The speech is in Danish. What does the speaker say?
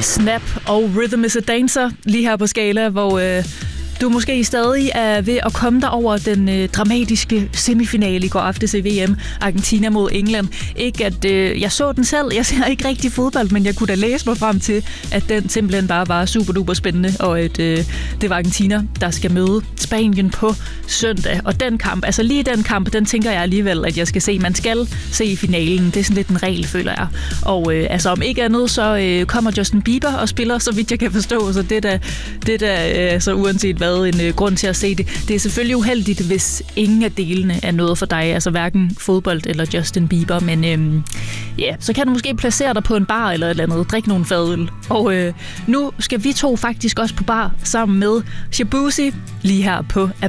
Snap og Rhythm is a Dancer lige her på Skala, hvor du måske stadig er ved at komme dig over den dramatiske semifinale i går aftes i VM, Argentina mod England. Ikke at jeg så den selv, jeg ser ikke rigtig fodbold, men jeg kunne da læse mig frem til, at den simpelthen bare var super duper spændende, og at det var Argentina, der skal møde Spanien på søndag. Og den kamp, altså lige den kamp, den tænker jeg alligevel, at jeg skal se. Man skal se i finalen, det er sådan lidt en regel, føler jeg. Og altså om ikke andet, så kommer Justin Bieber og spiller, så vidt jeg kan forstå, så det er da så uanset hvad, en grund til at se det. Det er selvfølgelig uheldigt, hvis ingen af delene er noget for dig, altså hverken fodbold eller Justin Bieber, men så kan du måske placere dig på en bar eller et eller andet, drikke nogle fadøl. Og nu skal vi to faktisk også på bar sammen med Shaboozey lige her på